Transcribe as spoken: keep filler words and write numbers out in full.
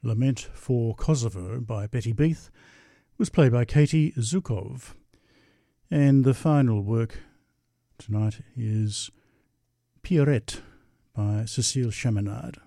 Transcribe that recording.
Lament for Kosovo by Betty Beath was played by Katie Zukov. And the final work tonight is Pierrette by Cécile Chaminade.